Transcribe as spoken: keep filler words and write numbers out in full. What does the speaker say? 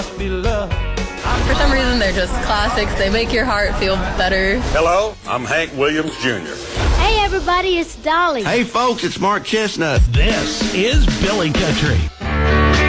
must be love. For some reason, they're just classics. They make your heart feel better. Hello, I'm Hank Williams Junior Hey, everybody, it's Dolly. Hey, folks, it's Mark Chestnut. This is Billy Country.